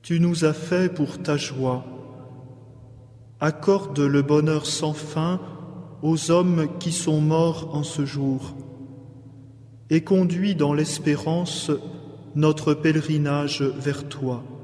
Tu nous as fait pour ta joie. Accorde le bonheur sans fin aux hommes qui sont morts en ce jour et conduis dans l'espérance notre pèlerinage vers toi.